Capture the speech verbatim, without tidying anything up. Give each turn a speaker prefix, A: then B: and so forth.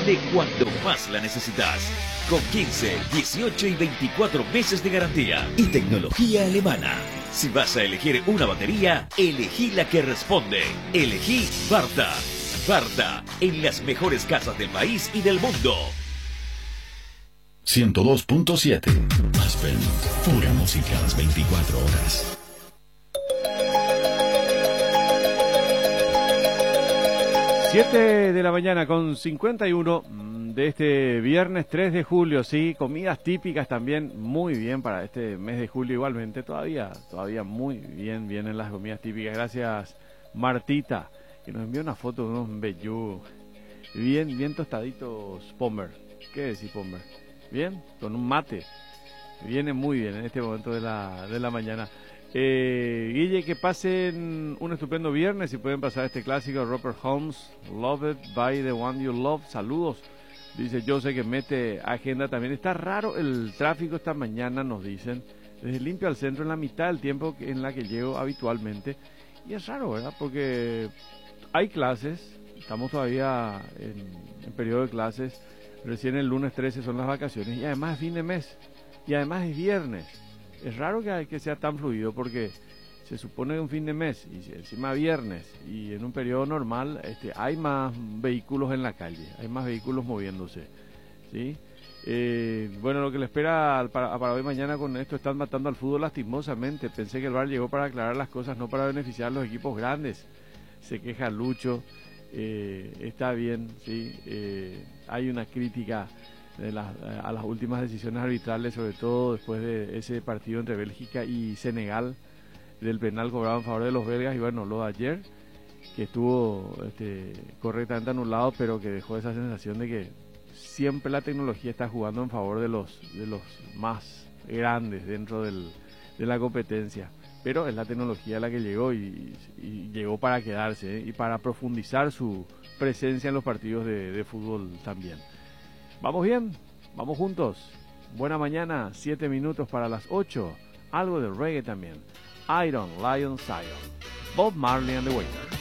A: disponible cuando más la necesitas. Con quince, dieciocho y veinticuatro meses de garantía y tecnología alemana. Si vas a elegir una batería, elegí la que responde. Elegí Varta. Varta, en las mejores casas del país y del mundo.
B: ciento dos punto siete. Aspen, pura música las veinticuatro horas.
C: siete de la mañana con cincuenta y uno de este viernes tres de julio, sí, comidas típicas también muy bien para este mes de julio igualmente, todavía, todavía muy bien vienen las comidas típicas. Gracias Martita, que nos envió una foto de unos vellú bien, bien tostaditos Pommer. ¿Qué decís Pommer? Bien, con un mate, viene muy bien en este momento de la, de la mañana. Eh, Guille, que pasen un estupendo viernes y pueden pasar este clásico Robert Holmes, Love It by the One You Love. Saludos, dice Jose, que mete agenda también. Está raro el tráfico esta mañana, nos dicen, desde Limpio al centro en la mitad del tiempo en la que llego habitualmente. Y es raro, ¿verdad? Porque hay clases, estamos todavía en, en periodo de clases, recién el lunes trece son las vacaciones y además es fin de mes y además es viernes. Es raro que, que sea tan fluido porque se supone un fin de mes y encima viernes y en un periodo normal este, hay más vehículos en la calle, hay más vehículos moviéndose, ¿sí? Eh, bueno, lo que le espera para, para hoy mañana con esto, están matando al fútbol lastimosamente. Pensé que el V A R llegó para aclarar las cosas, no para beneficiar a los equipos grandes. Se queja Lucho, eh, está bien, ¿sí? Eh, hay una crítica de la, a las últimas decisiones arbitrales, sobre todo después de ese partido entre Bélgica y Senegal, del penal cobrado en favor de los belgas, y bueno, lo de ayer, que estuvo este, correctamente anulado, pero que dejó esa sensación de que siempre la tecnología está jugando en favor de los, de los más grandes dentro del, de la competencia, pero es la tecnología la que llegó y, y llegó para quedarse, ¿eh? Y para profundizar su presencia en los partidos de, de fútbol también. Vamos bien, vamos juntos. Buena mañana, siete minutos para las ocho. Algo de reggae también. Iron Lion Zion. Bob Marley and the Wailers.